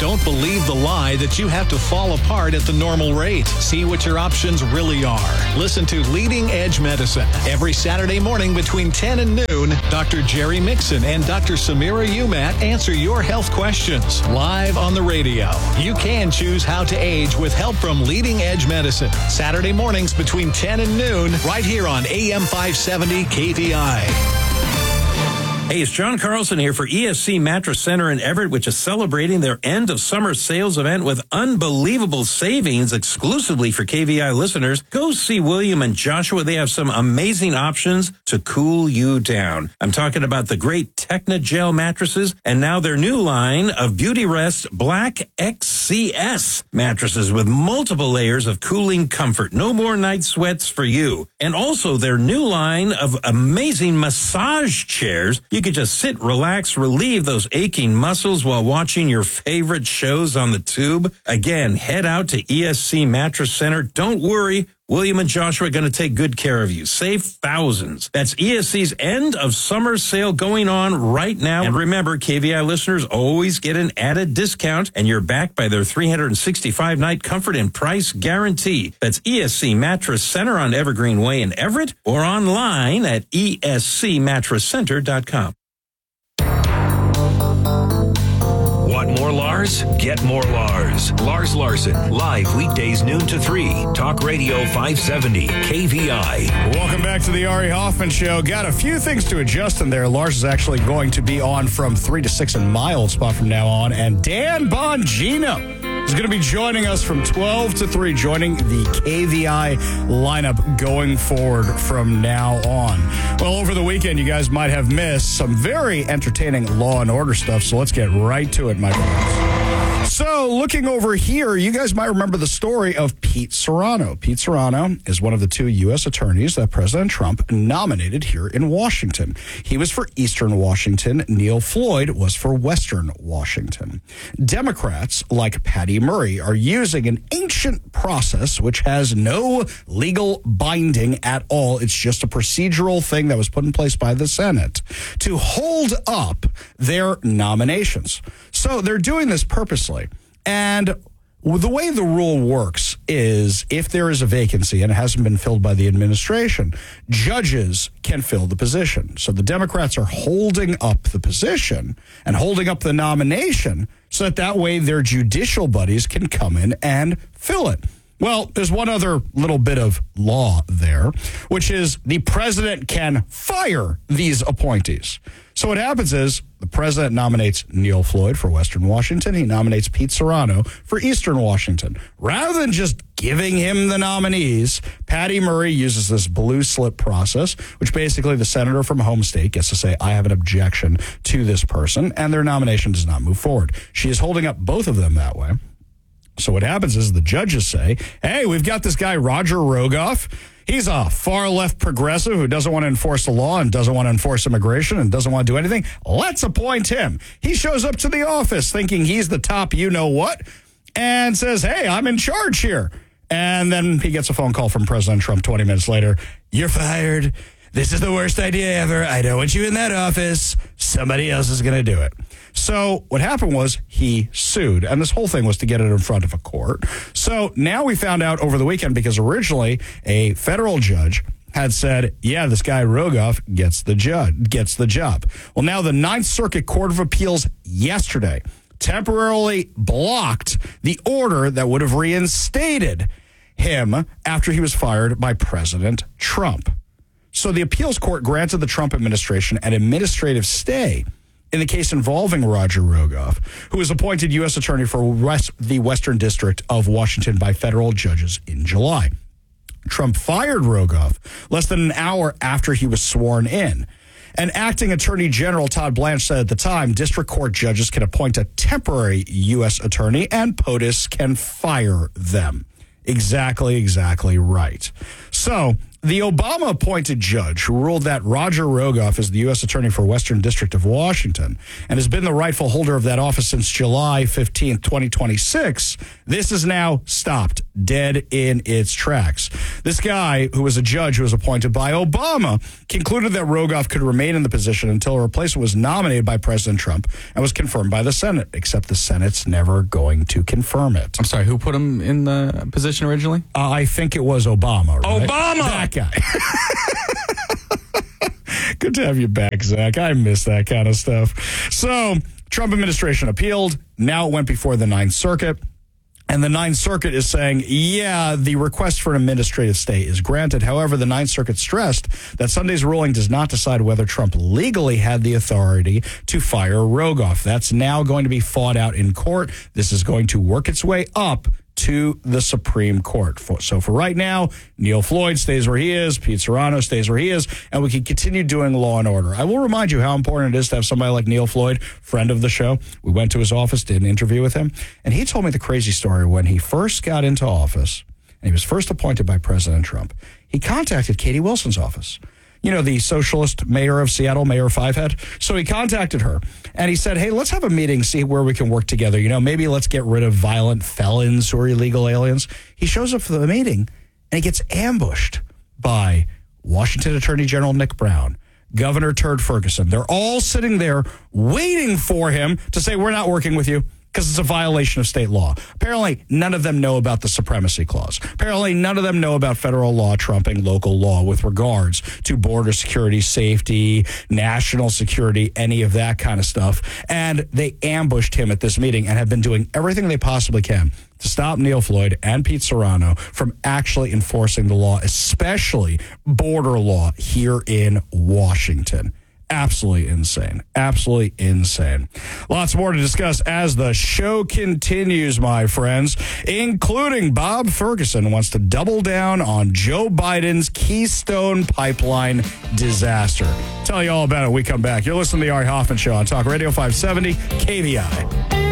Don't believe the lie that you have to fall apart at the normal rate. See what your options really are. Listen to Leading Edge Medicine every Saturday morning between 10 and noon. Dr. Jerry Mixon and Dr. Samira Umat answer your health questions live on the radio. You can choose how to age with help from Leading Edge Medicine. Saturday mornings between 10 and noon, right here on AM 570 KVI. Hey, it's John Carlson here for ESC Mattress Center in Everett, which is celebrating their end of summer sales event with unbelievable savings exclusively for KVI listeners. Go see William and Joshua. They have some amazing options to cool you down. I'm talking about the great Technogel mattresses and now their new line of Beauty Rest Black XCS mattresses with multiple layers of cooling comfort. No more night sweats for you. And also their new line of amazing massage chairs. You could just sit, relax, relieve those aching muscles while watching your favorite shows on the tube. Again, head out to ESC Mattress Center. Don't worry. William and Joshua are going to take good care of you. Save thousands. That's ESC's end of summer sale going on right now. And remember, KVI listeners always get an added discount, and you're backed by their 365-night comfort and price guarantee. That's ESC Mattress Center on Evergreen Way in Everett or online at escmattresscenter.com. Want more Lars? Get more Lars. Lars Larson, live weekdays noon to 3. Talk Radio 570, KVI. Welcome back to the Ari Hoffman Show. Got a few things to adjust in there. Lars is actually going to be on from 3 to 6 in my old spot from now on. And Dan Bongino is going to be joining us from 12 to 3, joining the KVI lineup going forward from now on. Well, over the weekend, you guys might have missed some very entertaining Law and Order stuff, so let's get right to it, my friends. So, looking over here, you guys might remember the story of Pete Serrano. Pete Serrano is one of the 2 U.S. attorneys that President Trump nominated here in Washington. He was for Eastern Washington. Neil Floyd was for Western Washington. Democrats, like Patty Murray, are using an ancient process which has no legal binding at all. It's just a procedural thing that was put in place by the Senate to hold up their nominations. So they're doing this purposely. And the way the rule works is if there is a vacancy and it hasn't been filled by the administration, judges can fill the position. So the Democrats are holding up the position and holding up the nomination so that way their judicial buddies can come in and fill it. Well, there's one other little bit of law there, which is the president can fire these appointees. So what happens is the president nominates Neil Floyd for Western Washington. He nominates Pete Serrano for Eastern Washington. Rather than just giving him the nominees, Patty Murray uses this blue slip process, which basically the senator from home state gets to say, I have an objection to this person, and their nomination does not move forward. She is holding up both of them that way. So what happens is the judges say, hey, we've got this guy, Roger Rogoff. He's a far-left progressive who doesn't want to enforce the law and doesn't want to enforce immigration and doesn't want to do anything. Let's appoint him. He shows up to the office thinking he's the top you-know-what and says, hey, I'm in charge here. And then he gets a phone call from President Trump 20 minutes later. You're fired. This is the worst idea ever. I don't want you in that office. Somebody else is going to do it. So what happened was he sued, and this whole thing was to get it in front of a court. So now we found out over the weekend, because originally a federal judge had said, yeah, this guy Rogoff gets the job. Well, now the Ninth Circuit Court of Appeals yesterday temporarily blocked the order that would have reinstated him after he was fired by President Trump. So the appeals court granted the Trump administration an administrative stay in the case involving Roger Rogoff, who was appointed U.S. Attorney for the Western District of Washington by federal judges in July. Trump fired Rogoff less than an hour after he was sworn in. And acting Attorney General Todd Blanche said at the time, district court judges can appoint a temporary U.S. attorney and POTUS can fire them. Exactly right. So The Obama-appointed judge who ruled that Roger Rogoff is the U.S. Attorney for Western District of Washington and has been the rightful holder of that office since July 15th, 2026, this is now stopped dead in its tracks. This guy, who was a judge who was appointed by Obama, concluded that Rogoff could remain in the position until a replacement was nominated by President Trump and was confirmed by the Senate, except the Senate's never going to confirm it. I'm sorry, who put him in the position originally? I think it was Obama, right? Obama! That guy. Good to have you back, Zach. I miss that kind of stuff. So, Trump administration appealed. Now it went before the Ninth Circuit. And the Ninth Circuit is saying, yeah, the request for an administrative stay is granted. However, the Ninth Circuit stressed that Sunday's ruling does not decide whether Trump legally had the authority to fire Rogoff. That's now going to be fought out in court. This is going to work its way up to the Supreme Court. So for right now, Neil Floyd stays where he is, Pete Serrano stays where he is, and we can continue doing law and order. I will remind you how important it is to have somebody like Neil Floyd, friend of the show. We went to his office, did an interview with him, and he told me the crazy story when he first got into office, and he was first appointed by President Trump. He contacted Katie Wilson's office. You know, the socialist mayor of Seattle, Mayor Fivehead. So he contacted her and he said, hey, let's have a meeting, see where we can work together. You know, maybe let's get rid of violent felons who are illegal aliens. He shows up for the meeting and he gets ambushed by Washington Attorney General Nick Brown, Governor Turd Ferguson. They're all sitting there waiting for him to say, we're not working with you, because it's a violation of state law. Apparently, none of them know about the Supremacy Clause. Apparently, none of them know about federal law trumping local law with regards to border security, safety, national security, any of that kind of stuff. And they ambushed him at this meeting and have been doing everything they possibly can to stop Neil Floyd and Pete Serrano from actually enforcing the law, especially border law here in Washington. Absolutely insane. Absolutely insane. Lots more to discuss as the show continues, my friends, including Bob Ferguson wants to double down on Joe Biden's Keystone Pipeline disaster. Tell you all about it when we come back. You're listening to the Ari Hoffman Show on Talk Radio 570 KVI.